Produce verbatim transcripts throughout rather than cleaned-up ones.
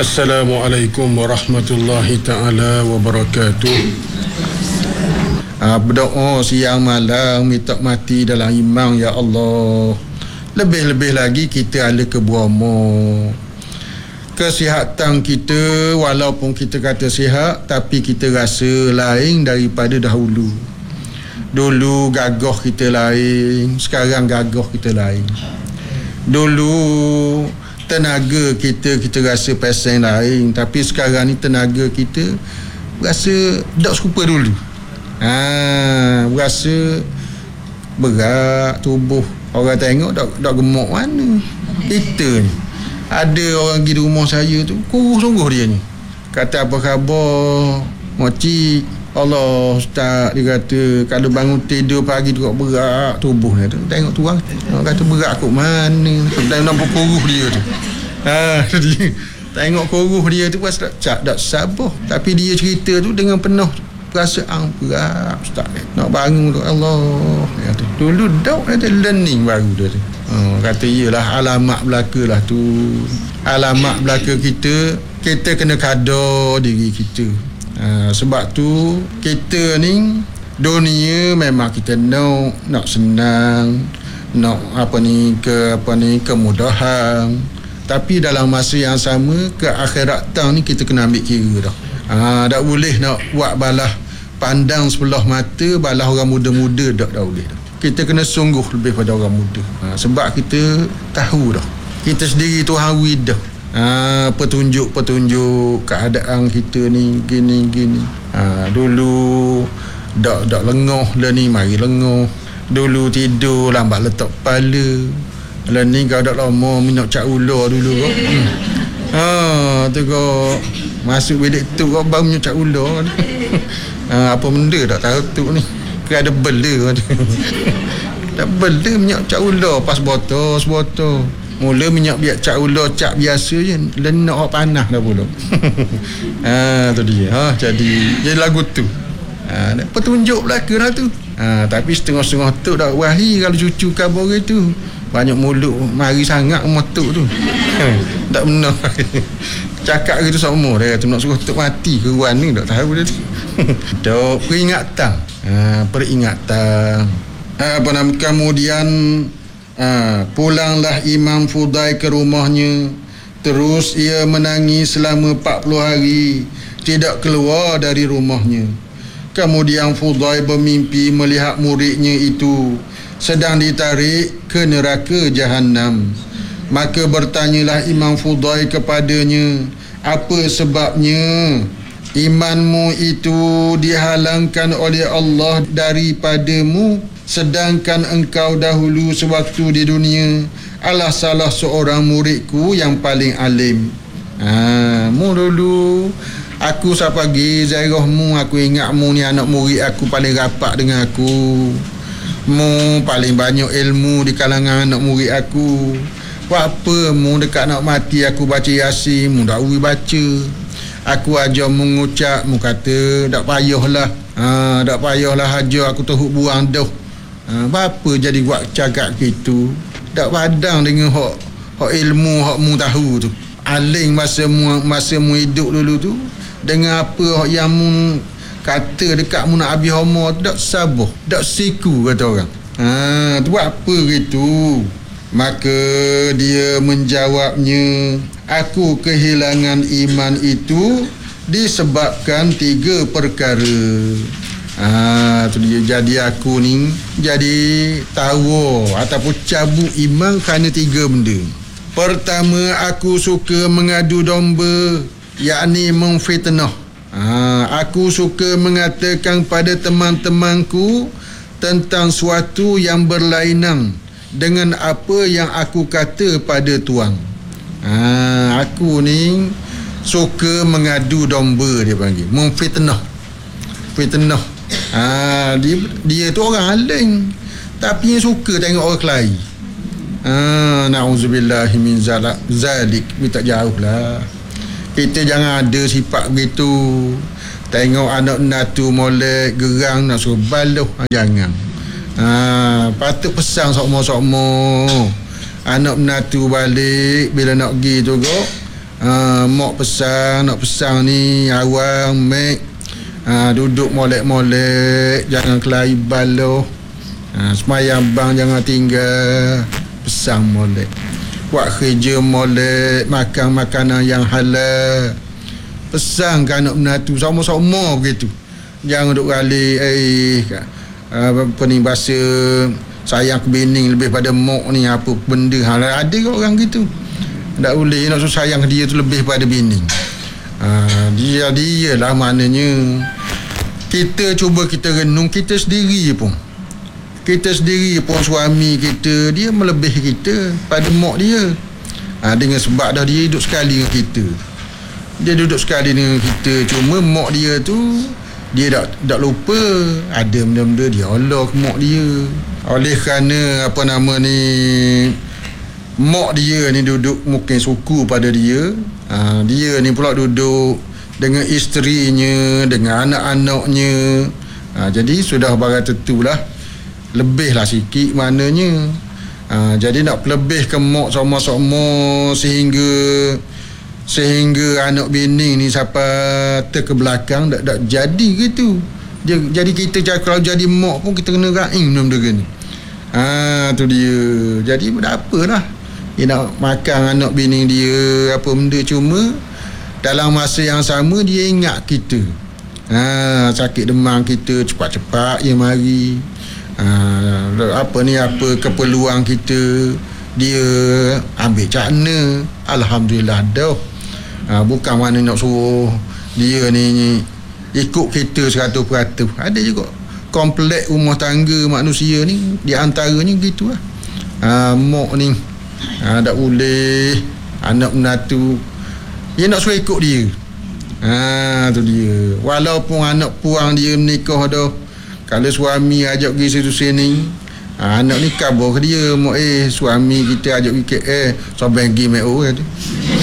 Assalamualaikum warahmatullahi ta'ala wabarakatuh. Ha, berdoa siang malam minta mati dalam iman ya Allah. Lebih-lebih lagi kita ada keberama. Kesihatan kita, walaupun kita kata sihat, tapi kita rasa lain daripada dahulu. Dulu gagah kita lain, sekarang gagah kita lain. Dulu tenaga kita, kita rasa pasang lain, tapi sekarang ni tenaga kita rasa tak serupa dulu. Ha, berasa berat tubuh. Orang tengok tak tak gemuk mana. Kita ni ada orang pergi di rumah saya tu, kurus sungguh dia ni. Kata apa khabar Moci? Allah Ustaz, dia kata kalau bangun tidur pagi tu berat tubuh dia tu. Tengok tuang, orang kata berat kot mana. Tengok nampak kurus dia tu. Ha, dia tengok kurus dia tu pas tak tak sabar, tapi dia cerita tu dengan penuh perasaan berat Ustaz. Nak bangun tu Allah. Kata dulu dak ada learning baru dia tu. Ha, kata iyalah alamat belaka lah tu. Alamat belaka kita, kita kena kada diri kita. Ha, sebab tu kita ni dunia memang kita nak nak senang, nak apa ni ke apa ni kemudahan, tapi dalam masa yang sama ke akhirat tang ni kita kena ambil kira dah. Ha, tak boleh nak buat balah pandang sebelah mata balah orang muda-muda, tak dah boleh dah. Kita kena sungguh lebih pada orang muda. Ha, sebab kita tahu dah kita sendiri Tuhan wid dah. Ha, petunjuk-petunjuk keadaan kita ni gini-gini. Ha, dulu dak dak lengah, lah ni mari lengah. Dulu tidur lambat letak kepala. Lah ni kau dak lama minyak cak ular dulu kau. Hmm. Ha, tu kau masuk bilik tu kau baru minyak cak ular. Ha, apa benda tak tahu tu ni. Ke ada bela. Tak bela minyak cak ular pas botol, sebotol. Mula minyak biak cak ular cak biasa je, lenak hak panas dah pula. Ha, tu dia. Ha, jadi jadi lagu tu. Ha, petunjuk belaka lah tu. Ha, tapi setengah-setengah tu dak wahi kalau cucu khabar itu. Banyak mulut mari sangat rumah tu tu. Tak benar. Cakap gitu sama dia kata nak suruh tok mati ke ruan ni tak tahu dia tu. Dok peringatan. Ha, peringatan. Ha, apa nama kemudian Ha, pulanglah Imam Fudai ke rumahnya. Terus ia menangis selama empat puluh hari, tidak keluar dari rumahnya. Kemudian Fudai bermimpi melihat muridnya itu sedang ditarik ke neraka Jahannam. Maka bertanyalah Imam Fudai kepadanya, apa sebabnya imanmu itu dihalangkan oleh Allah daripadamu, sedangkan engkau dahulu sewaktu di dunia adalah salah seorang muridku yang paling alim. Ha, mu dulu aku sapagi zairahmu, aku ingat mu ni anak murid aku paling rapat dengan aku. Mu paling banyak ilmu di kalangan anak murid aku. Apa mu dekat nak mati aku baca Yasin, mu dak ui baca. Aku ajar mengucap, mu kata tak payahlah. Ha, tak payahlah ajar aku teruk buang dah. Ha, apa jadi buat cakap gitu? Tak padang dengan hak hak ilmu hak mu tahu tu. Aling masa mu masa mu hidup dulu tu dengan apa hak yang mu kata dekat mu nak habis homo tak sabar, tak siku kata orang. Ha, tu buat apa gitu? Maka dia menjawabnya, aku kehilangan iman itu disebabkan tiga perkara. Ah, tu dia. Jadi aku ni jadi tahu ataupun cabut iman kerana tiga benda. Pertama, aku suka mengadu domba, yakni memfitnah. Ah, aku suka mengatakan pada teman-temanku tentang suatu yang berlainan dengan apa yang aku kata pada tuan. Ah, aku ni suka mengadu domba, dia panggil memfitnah. Fitnah. Ha, dia, dia tu orang alim tapi yang suka tengok orang kelahi. Ha, na'udzubillahi min zalik. Minta jauh lah. Kita jangan ada sifat begitu. Tengok anak natu molek gerang nak suruh baloh, ha, jangan. Ha, patut pesan sokmo-sokmo anak menatu balik bila nak pergi tu kok. uh, mak pesan nak pesan ni awang mek uh, duduk molek-molek, jangan kelahi baloh, uh, semayang bang jangan tinggal, pesan molek, buat kerja molek, makan makanan yang halal, pesan ke anak menatu sama-sama begitu. Jangan duk ralik eh apa ni bahasa sayang ke bini lebih pada mak ni, apa benda hal ada ke orang gitu. Tak boleh nak suruh sayang dia tu lebih pada bini. Ha, dia dia lah maknanya kita cuba kita renung kita sendiri pun. Kita sendiri pun suami kita dia melebih kita pada mak dia. Ha, dengan sebab dah dia duduk sekali dengan kita. Dia duduk sekali dengan kita, cuma mak dia tu dia tak tak lupa ada benda-benda dia Allah ke mak dia. Oleh kerana apa nama ni mak dia ni duduk mungkin suku pada dia, ha, dia ni pula duduk dengan isterinya, dengan anak-anaknya, ha, jadi sudah barang tentulah lebihlah sikit maknanya, ha, jadi nak lebih ke mak sama-sama sehingga sehingga anak bini ni sampai ter ke belakang tak tak jadi gitu. Dia, jadi kita kalau jadi mak pun kita kena raing benda-benda ni. Ha, tu dia. Jadi tak apalah. Dia nak makan anak bini dia apa benda, cuma dalam masa yang sama dia ingat kita. Ha, sakit demam kita cepat-cepat dia mari. Ha, apa ni apa keperluan kita dia ambil cakna. Alhamdulillah dah. Ha, bukan mana nak suruh dia ni, ni ikut kita seratus peratus. Ada juga komplek rumah tangga manusia ni di antaranya gitulah. Ha, mak ni ha, tak boleh anak menatu dia nak suruh ikut dia. Ha, tu dia. Walaupun anak puang dia menikah dah, kalau suami ajak pergi situ sini, ha, anak ni kabar ke dia, mak eh suami kita ajak pergi K L sampai pergi mek oh kata.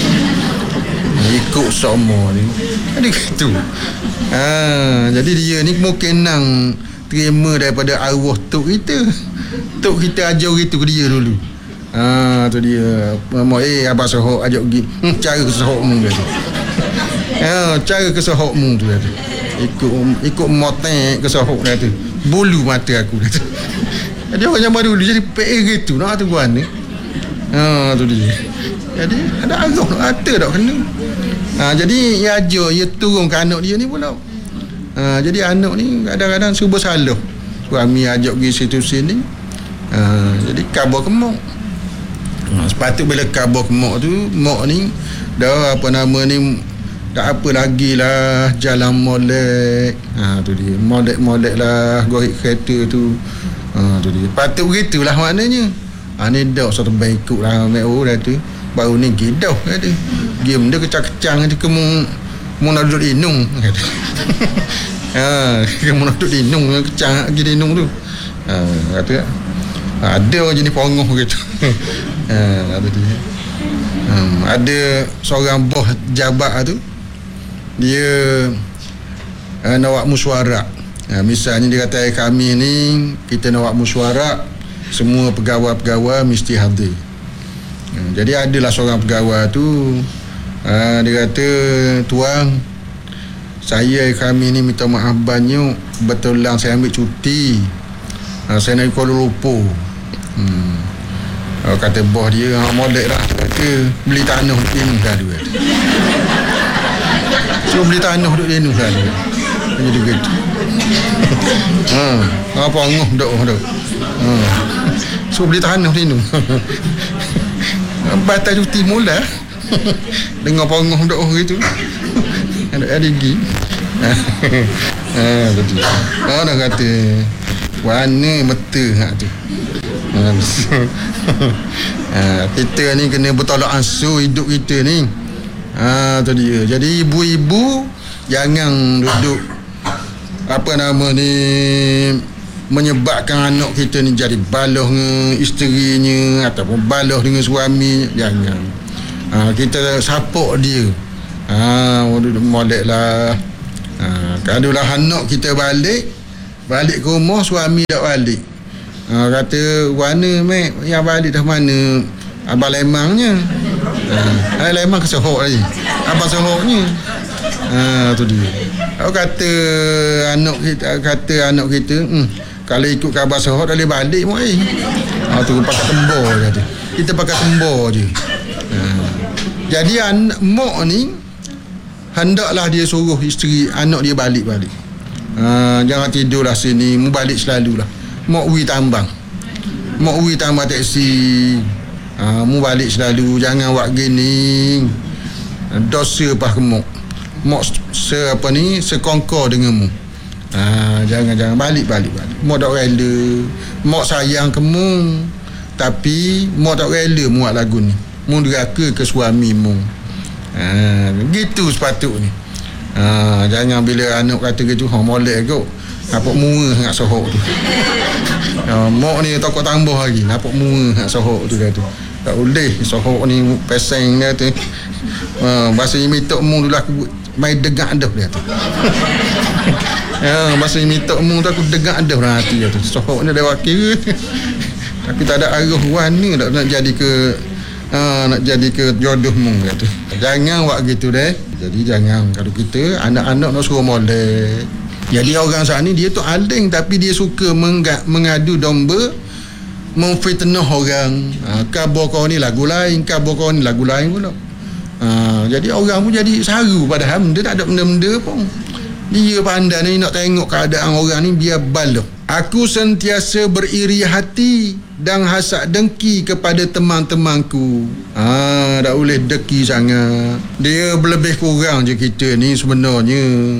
Ikut sama ni ada gitu. Ha, jadi dia ni mungkin nang terima daripada arwah tok kita. Tok kita ajar gitu ke dia dulu. Ha, tu dia. Mak eh abang sahok ajak pergi. Hmm, cara kesahokmu kata. Ha, cara kesahokmu tu kata. Ikut ikut motek kesahok kata. Bulu mata aku kata. Jadi orang zaman dulu jadi P A gitu nak tu guan ni. Ha, tu dia. Jadi ada arwah nak kata tak kena. Ha, jadi ia ajar, ia turun ke anak dia ni pula. Ha, jadi anak ni kadang-kadang serba salah. Suami ajak pergi situ sini. Ha, jadi khabar ke mak. Ha, sepatut bila khabar ke mak tu, mak ni dah apa nama ni tak apa lagi lah jalan molek. Ha, tu dia. Molek-molek lah gorik kereta tu. Ha, tu dia. Patut begitulah maknanya. Ha, ni dah satu baik ikut lah mek oh dah tu. Baru ni gidah kata. Game dia kecang-kecang kata kamu mau nak duduk dinung kata. Ha, kamu nak duduk dinung kecang lagi dinung tu. Ha, kata ada orang jenis pongoh gitu. Ha, ada dia. Hmm, ada seorang bos jabat tu dia uh, nak buat mesyuarat. Ha, misalnya dia kata kami ni kita nak buat mesyuarat, semua pegawai-pegawai mesti hadir. Hmm, jadi adalah seorang pegawai tu uh, dia kata tuan saya kami ni minta maaf banyak betulan saya ambil cuti uh, saya nak Kuala Lumpur. Hmm. Uh, kata bos dia ah, molek lah kata beli tanah duduk di Nuh tu kata. So beli tanah duduk di Nuh tu jadi begitu. Ha, apa ngoh dok dok. Ha. So beli tanah di Nuh. Batal cuti mula dengar pongoh dok gitu. Ada ada gigi. Ah, betul. Ah, nak kata warna mata hak tu. Ha, kita ni kena bertolak ansur hidup kita ni. Ha, tu dia. Jadi ibu-ibu jangan duduk apa nama ni menyebabkan anak kita ni jadi baloh dengan isterinya ataupun baloh dengan suami. Jangan. Ha, kita support dia. Ha, duduk molek lah. Ha, kalau lah anak kita balik balik ke rumah suami tak balik. Ha, kata warna mek yang balik dah mana abang lemangnya. Ha, lain mak kesohok lagi. Abang sohoknya. Ha, tu dia. Kalau kata anak kita kata anak kita, hmm, kalau ikut khabar sohok dah boleh balik mak eh. Ha, tu pakai tembor je tu. Kita pakai tembor je. Ha. Jadi anak mak ni hendaklah dia suruh isteri anak dia balik-balik. Ha, jangan tidurlah sini, mu balik selalulah. Mak ui tambang. Mak ui tambah teksi. Ha, mu balik selalu, jangan buat gini. Dosa pah kemuk. Mak se apa ni sekongkor dengan mu. Ha, jangan jangan balik-balik balik. Mak tak rela. Mak sayang kamu. Tapi mak tak rela mu buat lagu ni. Mu deraka ke suami mu. Ha, gitu sepatutnya. Ha, jangan bila anak kata gitu, ha molek kot. Nampak murah sangat sohok tu. Ha, mak ni takut tambah lagi. Nampak murah sangat sohok tu kata. Tak boleh sohok ni peseng dia tu. Ha, bahasa imitok mu dulu aku main degak dah dia tu. Ha, bahasa imitok mu tu aku degak dah hati dia tu. Sohok ni dah wakil. Tapi tak ada arah warna nak, nak jadi ke Ha, nak jadi ke jodoh mu kata. Jangan buat gitu deh. Jadi jangan kalau kita anak-anak nak suruh molek. Jadi orang saat ni dia tu aling tapi dia suka mengga, mengadu domba, memfitnah orang. Ha, khabar kau ni lagu lain, khabar kau ni lagu lain pula. Ha, jadi orang pun jadi saru padahal dia tak ada benda-benda pun. Dia pandai ni nak tengok keadaan orang ni biar balik. Aku sentiasa beriri hati dan hasad dengki kepada teman-temanku. Ah, tak boleh dengki sangat. Dia lebih kurang je kita ni sebenarnya.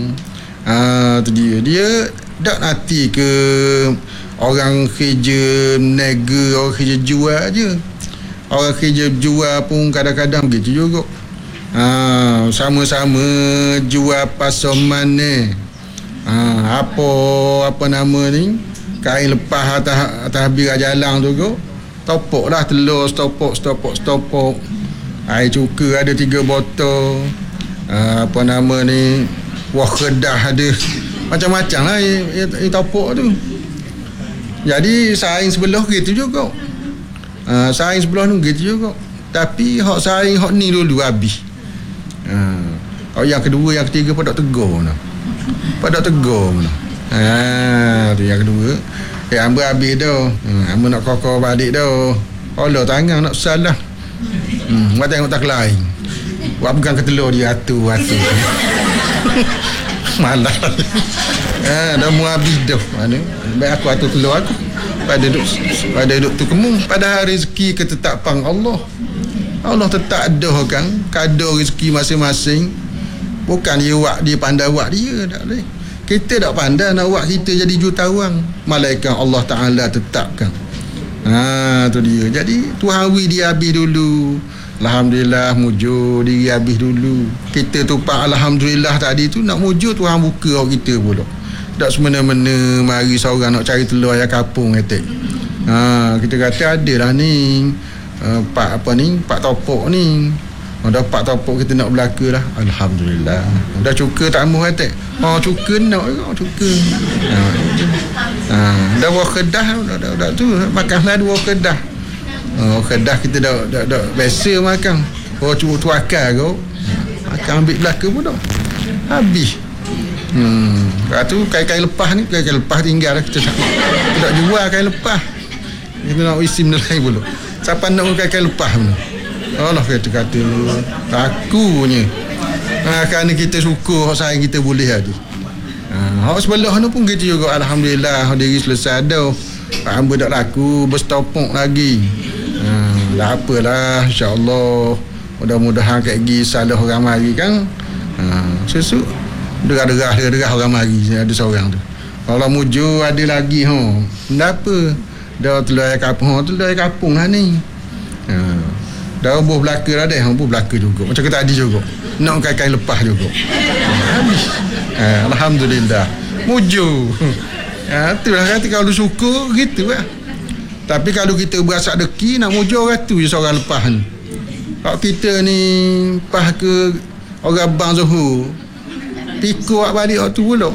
Ah, tu dia. Dia tak hati ke orang kerja nega, orang kerja jual je. Orang kerja jual pun kadang-kadang begitu juga. Ah, sama-sama jual pasoman ni. Ha, apa apa nama ni kain lepas atas atas bira jalan tu go topok dah telur stopok stopok stopok air cuka ada tiga botol. Ha, apa nama ni wah kedah ada macam-macam lah yang topok tu. Jadi saing sebelah gitu juga. Ha, saing sebelah tu gitu juga. Tapi hak saing hak ni dulu habis. Ha, yang kedua yang ketiga pun tak tegur nah. Pada tegur mana. Ha, tu yang kedua. Eh hamba habis dah. Hmm, hamba nak kokor balik dah. Allah tangan nak salah. Hmm, buat tengok tak lain. Buat pegang ke telur dia atu-atu. Malah. Ha, dah mau habis dah. Mana? Baik aku atu telur aku. Pada duduk pada duduk tu kemu. Padahal rezeki ketetapan Allah. Allah tetap dah kan kadar rezeki masing-masing. Bukan dia buat dia pandai buat dia tak boleh. Kita tak pandai nak buat kita jadi jutawan. Malaikat Allah Taala tetapkan. Ha tu dia. Jadi Tuhan wi dia habis dulu. Alhamdulillah mujur diri habis dulu. Kita tumpah alhamdulillah tadi tu nak mujur Tuhan buka orang kita pula. Tak semena-mena mari seorang nak cari telur ayam kapung etek. Ha kita kata adalah ni uh, pak apa ni pak topok ni. Oh, dapat topok kita nak belaka lah. Alhamdulillah. Dah cuka tak amuh kata. Oh cuka nak oh, cuka. Ha. Ha. Dah buah kedah dah, dah, dah tu makanlah dua kedah. Oh kedah kita dah dah, dah biasa makan. Oh cuba tu akal kau. Makan ambil belaka pun dah. Habis. Hmm. Lepas tu kain-kain lepas ni, kain-kain lepas tinggal lah kita tak. Kita tak jual kain lepas. Kita nak isim lain pula. Siapa nak kain-kain lepas pun. Allah kata-kata takunya. Ha, kerana kita suka hak sayang kita boleh ada. Ha, hak sebelah tu pun gitu juga. Alhamdulillah diri selesai dah. Hamba tak laku berstopok lagi. Ha, dah apalah insya-Allah. Mudah-mudahan kat gigi salah orang mari kan. Ha, sesuk derah-derah derah orang mari ada seorang tu. Kalau mujur ada lagi ha. Kenapa? Dah telur air kapung, telur air kapung lah ni. Ha. Dah buah belaka dah dah, buah belaka juga. Macam kata tadi juga. Nak kain-kain lepas juga. Habis. Ha, alhamdulillah. Mujur. Ha, itulah kata kalau syukur gitu lah. Tapi kalau kita berasa deki nak mujur orang tu je seorang lepas ni. Kalau kita ni pas ke orang bang Zuhur, pikul awak balik waktu pula.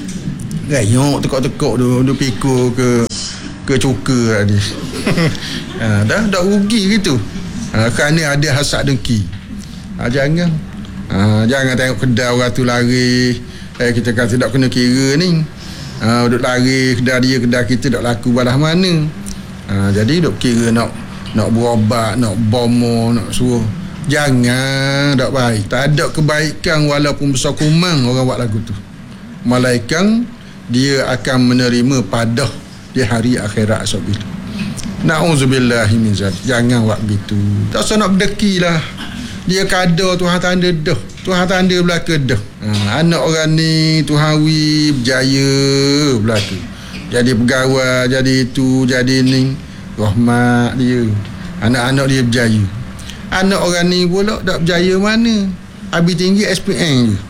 Gayok tekok-tekok tu, tu pikul ke ke cuka tadi. Ha, dah dah rugi gitu. ha, kerana ada hasad dengki. Ha, jangan ha, jangan tengok kedai orang tu lari, eh, kita kata tak kena kira ni, ha, duk lari kedai dia, kedai kita tak laku balah mana. Ha, jadi duk kira nak nak berobat, nak bomo, nak suruh. Jangan, tak baik. Tak ada kebaikan walaupun besar kumang orang buat lagu tu. Malaikat dia akan menerima padah di hari akhirat asal-bila. Na'udzubillahi min zalik. Jangan buat begitu. Tak usah nak berdeki lah. Dia kada Tuhan tanda dah. Tuhan tanda belaka dah. Ha, anak orang ni Tuhan wi berjaya belaka. Jadi pegawai, jadi itu, jadi ni. Rahmat dia. Anak-anak dia berjaya. Anak orang ni pula tak berjaya mana? Habis tinggi S P M je.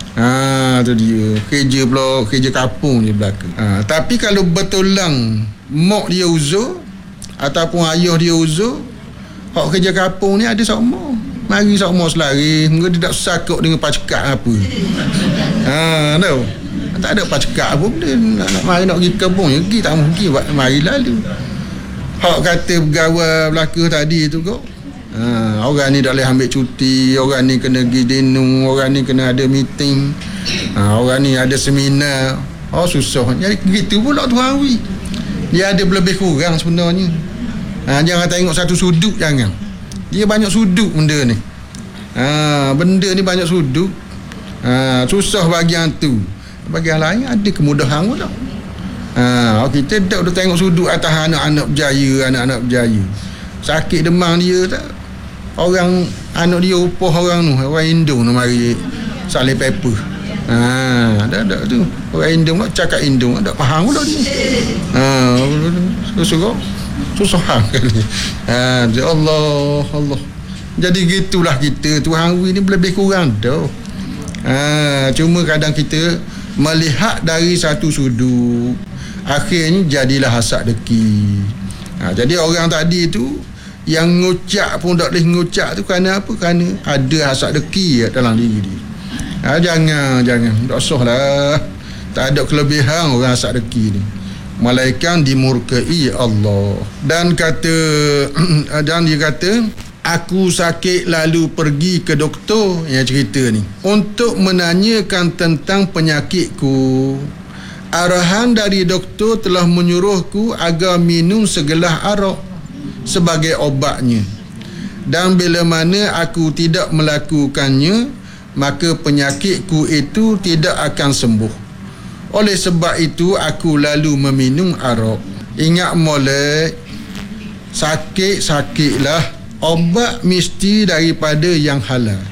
Ha, tu dia. Kerja pula, kerja kapung je belaka. Ha, tapi kalau betulang mak dia uzur ataupun ayah dia uzur, hak kerja kapung ni ada sama. Mari sama selari, mungkin dia tak sakut dengan pacekak apa. Ha, tahu. Tak ada pacekak apa benda. Nak, nak mari nak pergi kebun je, pergi tak mungkin buat mari lalu. Hak kata pegawai belaka tadi tu kok. Ha, orang ni tak boleh ambil cuti, orang ni kena pergi dinung, orang ni kena ada meeting, ha, orang ni ada seminar. Oh susah. Jadi begitu pula Tuhan wi. Dia ada lebih kurang sebenarnya. Ha, jangan tengok satu sudut, jangan. Dia banyak sudut benda ni. Ha, benda ni banyak sudut. Ha, susah bagian tu. Bagian lain ada kemudahan pula. Ha, kita tak dah tengok sudut atas anak-anak berjaya, anak-anak berjaya. Sakit demam dia tak. Orang anak dia upah orang tu, orang Indung tu mari salih paper. Ha, dah dah tu. Orang Indung nak cakap Indung, tak faham pula dia. Ha, susah. Susah kali. Ha, ya Allah, Allah. Jadi gitulah kita. Tuhan wi ni lebih kurang dah. Ha, cuma kadang kita melihat dari satu sudut, akhirnya jadilah hasad deki. Ha, jadi orang tadi tu yang ngucap pun tak boleh ngucap tu kerana apa? Kerana ada hasad deki dalam diri dia. Ha, jangan, jangan. Tak usah lah. Tak ada kelebihan orang hasad deki ni. Malaikat dimurkai Allah. Dan kata, dan dia kata, aku sakit lalu pergi ke doktor, yang cerita ni, untuk menanyakan tentang penyakitku. Arahan dari doktor telah menyuruhku agar minum segelas arak sebagai obatnya. Dan bila mana aku tidak melakukannya, maka penyakitku itu tidak akan sembuh. Oleh sebab itu aku lalu meminum arak. Ingat molek, sakit-sakitlah, obat mesti daripada yang halal.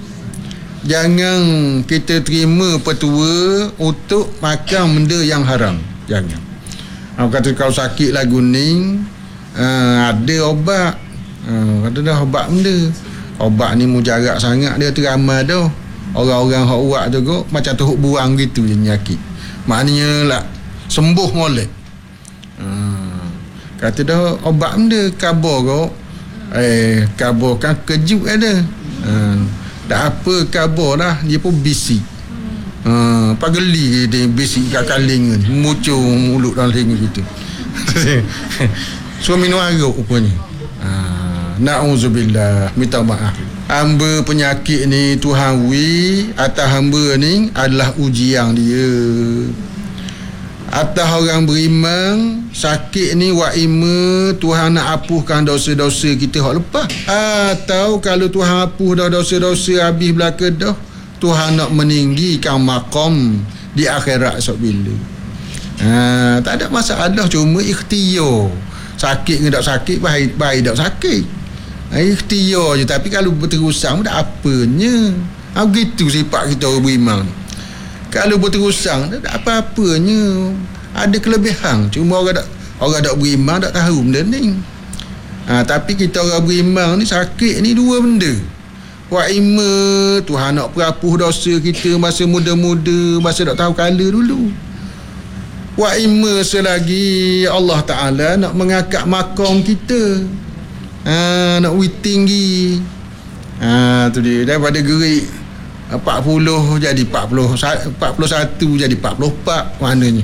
Jangan kita terima petua untuk makan benda yang haram. Jangan. Aku kata kau sakit lah guning, uh, ada obat. Uh, kata dah obat benda. Obat ni mujarab sangat, dia teramal dah. Orang-orang hak uak tu kok macam teruk buang gitu je penyakit. Maknanya lah sembuh molek. Uh, kata dah obat benda kabar kok. Eh, kabar kan kejut ada. Uh, tak apa kabar lah, dia pun bisik. Ha, pageli dia bisik kat kaling ni, muncul mulut dalam telinga gitu. So minum arak rupanya. Ha, na'udzubillah, minta maaf. Hamba penyakit ni Tuhan wi atas hamba ni adalah ujian dia. Atas orang beriman sakit ni wa ima Tuhan nak hapuskan dosa-dosa kita hak lepas. Atau kalau Tuhan hapus dah dosa-dosa habis belaka dah, Tuhan nak meninggikan maqam di akhirat esok bila. Ha, tak ada masalah, cuma ikhtiar. Sakit ke tak sakit, baik baik tak sakit. Ha, ikhtiar je, tapi kalau berterusan tak apanya. Ha, begitu sifat kita orang beriman. Kalau berterusan tak ada apa-apanya. Ada kelebihan, cuma orang tak orang tak beriman tak tahu benda ni. Ha, tapi kita orang beriman ni sakit ni dua benda. Wa ima Tuhan nak perhapus dosa kita masa muda-muda, masa tak tahu kala dulu. Wa ima selagi Allah Ta'ala nak mengangkat makam kita. Ha, nak wi tinggi. Ha, tu dia, daripada gerik empat puluh jadi empat puluh, empat puluh satu jadi empat puluh empat maknanya.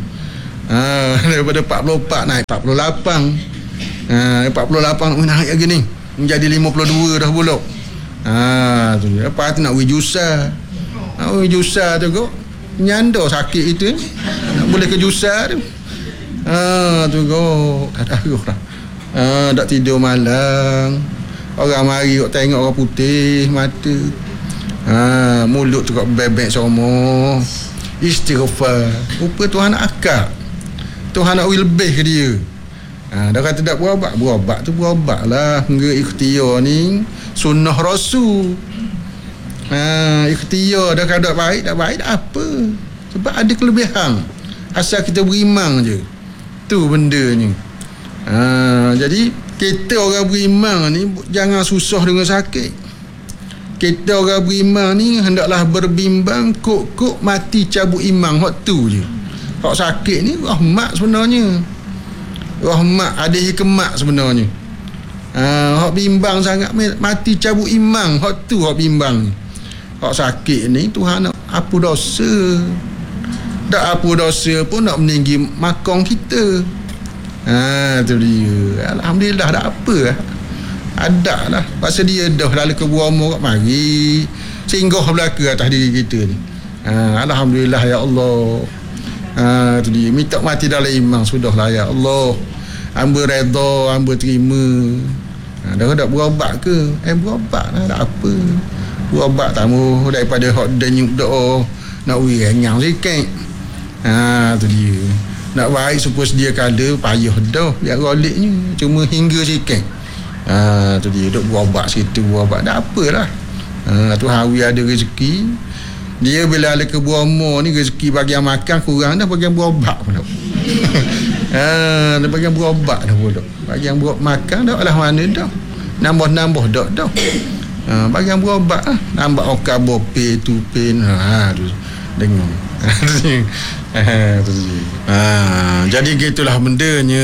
Ha, daripada empat puluh empat naik empat puluh lapan. Ha, empat puluh lapan naik lagi ni. menjadi lima puluh dua dah pula. Ha tu dia. Lepas tu nak wijusa. Nak wijusa tu kok nyanda sakit itu. Nak boleh ke jusa tu. Ha tu kok kadaruh dah. Ha dak tidur malam. Orang mari kok tengok orang putih mata. Ha mulut tu kok bebek semua. Istighfar. Rupa Tuhan nak akak. Tuhan nak lebih ke dia. Ha, dah kata tak berobat, berobat tu berobat lah. Hingga ikhtiar ni sunnah Rasul. Ha, ikhtiar dah kata baik, tak baik tak apa. Sebab ada kelebihan. Asal kita beriman je. Tu bendanya. Ha, jadi kita orang beriman ni jangan susah dengan sakit. Kita orang beriman ni hendaklah berbimbang kok-kok mati cabut iman. Hak tu je. Hak sakit ni rahmat sebenarnya. Rahmat, ada hikmat sebenarnya. Ha, hak bimbang sangat mati cabut iman. Hak tu hak bimbang. Hak sakit ni Tuhan nak apa dosa. Tak apa dosa pun nak meninggi makam kita. Ha tu dia. Alhamdulillah tak apa lah. Ada lah. Pasal dia dah lalu ke buah kat mari singgah belaka atas diri kita ni. Ha, alhamdulillah ya Allah. Ha tu dia. Minta mati dalam iman sudahlah ya Allah. Hamba redha, hamba terima. Ha, dah tak berobat ke? Eh berobat lah, tak apa. Berobat tamu daripada hot denyuk doa nak wi renyang sikit. Ha tu dia. Nak baik supaya sedia kala payah dah biar roliknya cuma hingga sikit. Ha tu dia duk berobat situ berobat tak apalah. Ha tu hari ada rezeki. Dia bila ada ke Burma ni rezeki bagian makan kurang dah bagian berobat pula. Ha, dia bagian berobat dah pula. Bagian berobat makan dah alah mana dah. Nambah-nambah dak dah. Ha, bagian berobat ah, nambah okabo pe tu pen. Ha tu dengar. Ha tu. Ha jadi gitulah bendanya.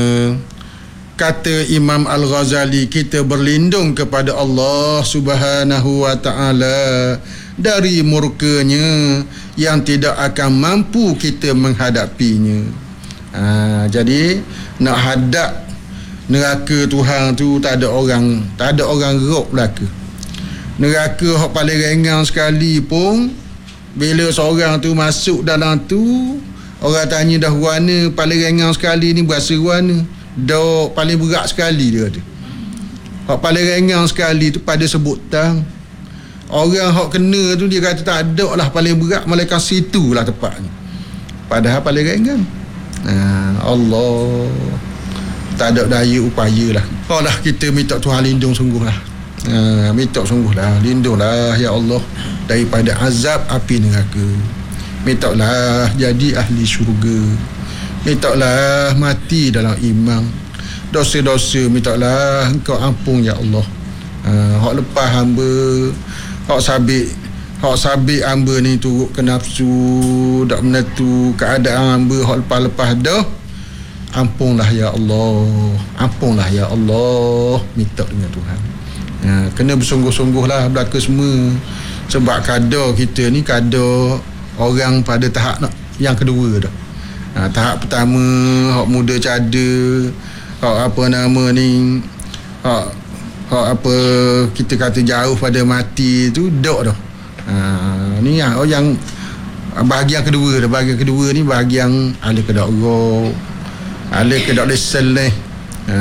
Kata Imam Al-Ghazali, kita berlindung kepada Allah Subhanahu wa taala dari murkanya yang tidak akan mampu kita menghadapinya. Ha, jadi nak hadap neraka Tuhan tu tak ada orang, tak ada orang gerok belaka. Neraka hak paling ringan sekali pun bila seorang tu masuk dalam tu, orang tanya dah warna paling ringan sekali ni berasa warna. Dah paling berat sekali dia kata. Hak paling ringan sekali tu pada sebutan. Orang hak kena tu dia kata tak ada lah paling berat, malaikat situ lah tepatnya. Padahal paling ringan. Ha, Allah tak ada daya upaya lah. Oh lah kita minta Tuhan lindung sungguh lah. Ha, minta sungguh lah, lindunglah ya Allah daripada azab api neraka. Minta lah jadi ahli syurga. Minta lah mati dalam iman. Dosa-dosa minta lah engkau ampun ya Allah. Ha, hak lepas hamba, hak sabit, hak sabit hamba ni turut ke nafsu, tak menentu keadaan hamba hak lepas-lepas dah. Ampunlah ya Allah. Ampunlah ya Allah. Minta dengan Tuhan. Ha, kena bersungguh-sungguh lah belaka semua. Sebab kadar kita ni kadar orang pada tahap nak yang kedua dah. Ha, tahap pertama hak muda cada, hak apa nama ni, hak hak apa kita kata jauh pada mati tu dak dah. Ha, ni yang oh, yang bahagian kedua dah. Bahagian kedua ni bahagian ahli kedara, ahli kedara seleh. Ha,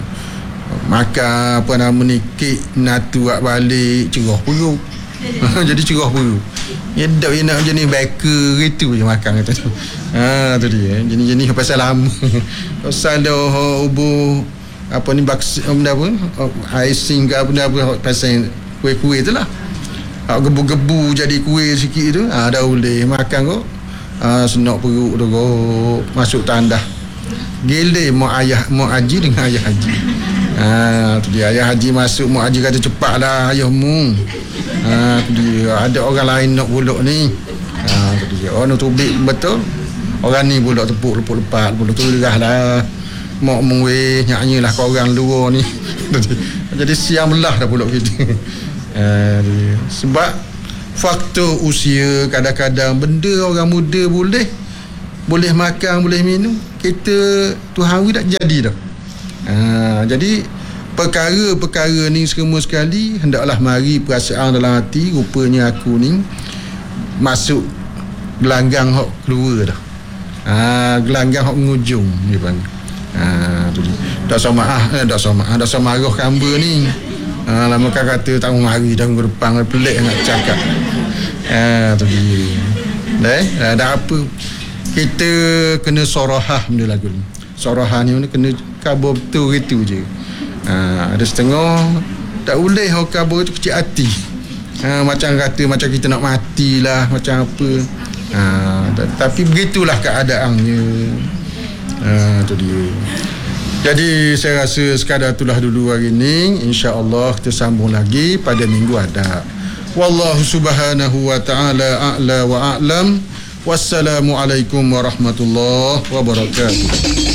maka apa nama ni kek natu buat balik cerah perut. Jadi cerah perut. Ya dak nak jenis baker gitu je makan kata tu. Ha tu dia. Jenis-jenis pasal lama. Pasal dah ubu apa ni baks benda apa? Icing ke benda apa pasal kuih-kuih tu lah. Hak gebu-gebu jadi kuih sikit tu. Ha dah boleh makan kok. Ha senok perut tu kok. Masuk tandah. Gile mak ayah mak haji dengan ayah haji. Ha tu dia ayah haji masuk mak haji kata cepatlah ayahmu. Ha tu dia ada orang lain nak buluk ni. Ha tu dia oh nak tubik betul. Orang ni buluk tepuk lepuk lepat buluk tu derahlah. Mak mengwe nyanyilah kau orang luar ni. Jadi siang belah dah buluk kita. Ha dia. Sebab faktor usia kadang-kadang benda orang muda boleh boleh makan boleh minum kita Tuhan wi tak jadi dah. Ha, jadi perkara-perkara ni semua sekali hendaklah mari perasaan dalam hati, rupanya aku ni masuk gelanggang hok keluar dah. Ha, gelanggang hok ngujung dia panggil. Ha, tu dia. Dak sama ah, eh, dak sama ah, dak sama marah kamba ni. Ha, lama kan kata tak mau mari dah ke depan pelik nak cakap. Ha, tu dia. Dah, eh, dah apa? Kita kena sorahah benda lagu ni. Sorahah ni kena khabar betul gitu je. Ha, ada setengah tak boleh orang khabar itu kecil hati. Ha, macam kata macam kita nak matilah, macam apa. Ha, tapi begitulah keadaannya. Ha, tu dia. Jadi saya rasa sekadar itulah dulu hari ini. InsyaAllah kita sambung lagi pada minggu hadap. Wallahu subhanahu wa ta'ala a'la wa a'lam. Wassalamualaikum warahmatullahi wabarakatuh.